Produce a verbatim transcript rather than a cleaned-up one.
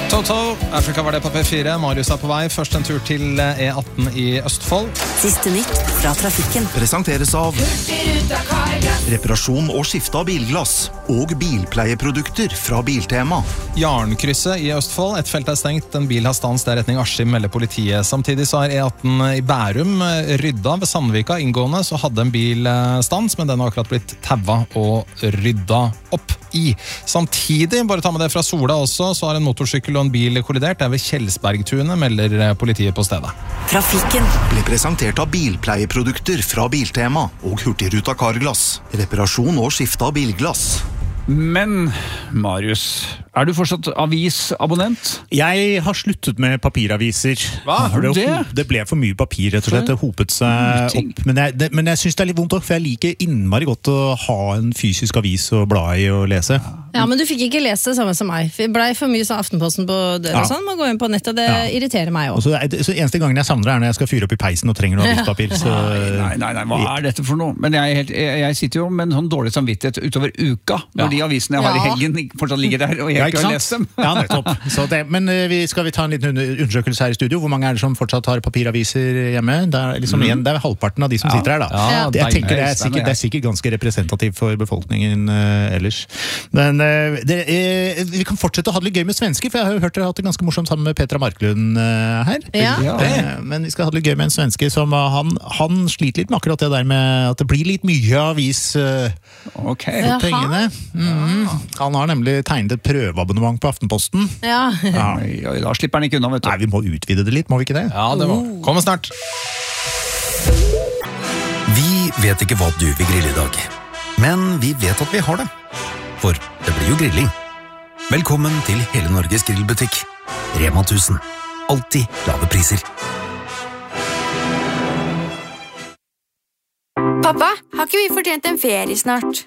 Toto, Afrika var det på P fire. Marius er på vei. Først en tur til E atten i Østfold. Siste nytt fra trafikken. Presenteres av reparasjon og skifte av bilglass og bilpleieprodukter fra Biltema. Jarnkrysset i Østfold. Et felt er stengt. En bil har stans der retning Askim, melder politiet. Samtidig så er E atten i Bærum rydda. Ved Sandvika inngående så hadde en bil stans, men den har akkurat blitt taua og rydda opp i. Samtidig, bare ta med det fra Sola også, så har en motorsykkel og en bil kollidert. Det er ved Kjelsbergtunet, melder politiet på stedet. Trafikken Ble presentert av bilpleieprodukter fra Biltema og Hurtigruta Carglass. Reparasjon og skifte av bilglass. Men, Marius, er du fortsatt avisabonnent? Jeg har sluttet med papiraviser. Hva? Har du det? Det ble for mye papir, rett og slett. Det hopet seg opp. Men jeg, det, men jeg synes det er litt vondt også, for jeg liker innmari godt å ha en fysisk avis å bla i og lese. Ja, men du fikk ikke lese det samme som meg. Det ble for mye sånn Aftenposten på døra og sånn. Man går inn på nettet, det ja. irriterer meg også. Og så, så eneste gangen jeg savner det er når jeg skal fyre opp i peisen og trenger noe avispapir. Så... Nei, nei, nei, hva er dette for noe? Men jeg, helt, jeg, jeg sitter jo med en sånn dårlig samvittighet utover uka, når ja. de avisene jeg har ja. i helgen fortsatt ligger der, og jeg ja, ikke har lest dem. Ja, nettopp. Så det, men vi, skal vi ta en liten undersøkelse her i studio? Hvor mange er det som fortsatt har papiraviser hjemme? Det er, liksom, mm. igjen, det er halvparten av de som ja. sitter her da. Ja, det, jeg tenker det er, sikkert, det er sikkert ganske representativt for befolkningen uh, ellers. Men uh, det er, vi kan fortsette å ha det litt gøy med svensker, for jeg har jo hørt dere har hatt det ganske morsomt sammen med Petra Marklund uh, her. Ja. Uh, men vi skal ha det litt gøy med en svenske som uh, han, han sliter litt med akkurat det der med at det blir litt mye avis uh, okay. for pengene. Mm. Han har nemlig tegnet et prøveabonnement på Aftenposten. Ja. ja. Oi, da slipper han ikke unna, vet du. Nei, vi må utvide det litt, må vi ikke det? Ja, det må. Kommer snart. Vi vet ikke hva du vil grille i dag, men vi vet at vi har det. For det blir jo grilling. Velkommen til hele Norges grillbutikk. Rema tusen. Alltid lave priser. Pappa, har ikke vi fortjent en ferie snart?